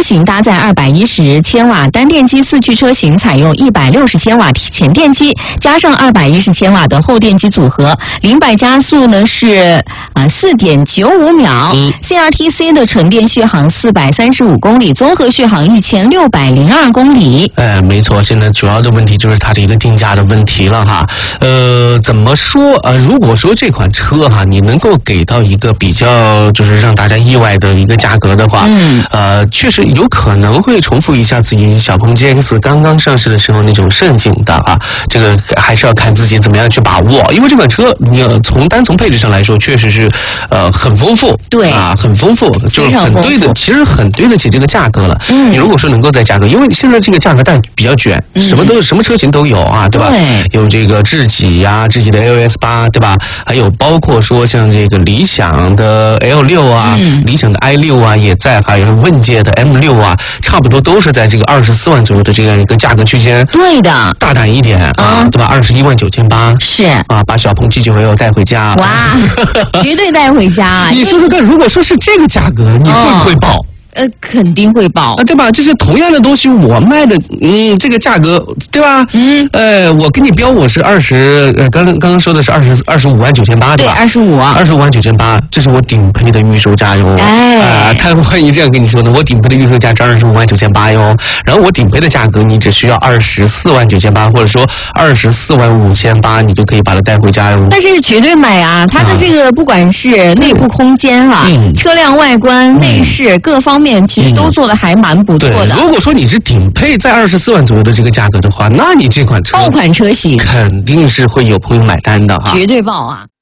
型搭载210千瓦单电机4驱车型，采用160千瓦前电机加上210千瓦的后电机组合，0百加速呢是4.95秒。CRTC 的纯电续航435公里，综合续航1602公里。 没错，现在主要的问题就是它的一个定价的问题了哈。怎么说如果说这款车哈，你能够给到一个比较就是让大家意外的一个价格的话，确实有可能会重复一下自己小鹏 GX 刚刚上市的时候那种盛景的啊。这个还是要看自己怎么样去把握，因为这款车你单从配置上来说，确实是很丰富， 对啊，很丰富，就是很对的，其实很对得起这个价格了。你如果说能够在价格，因为现在这个价格带比较卷，什么车型都有啊，对吧？有这个智己呀，智己的 LS8，对吧？还有包括说像这个理想的 L6啊，理想的 i6啊也在，还有问界的 M6啊，差不多都是在这个24万左右的这样一个价格区间。 对的， 大胆一点啊，对吧？21.98万是啊，把小鹏G9L带回家， 哇，绝对带回家。 你说说看，如果说是这个价格，你会不会报？ 肯定会报啊，对吧？就是同样的东西，我卖的，这个价格，对吧？我跟你标我是刚刚说的是25万9千8，对吧？ 对，25 万9千8，这是我顶配的预售价哟。他万一这样跟你说呢？我顶配的预售价是25万9千8哟，然后我顶配的价格你只需要24万9千8，或者说24万5千8，你就可以把它带回家哟。 但是绝对买啊！它的这个不管是内部空间车辆外观、内饰各方面。其实都做的还蛮不错的。 如果说你是顶配在24万左右的这个价格的话，那你这款车爆款车型肯定是会有朋友买单的哈， 绝对爆啊！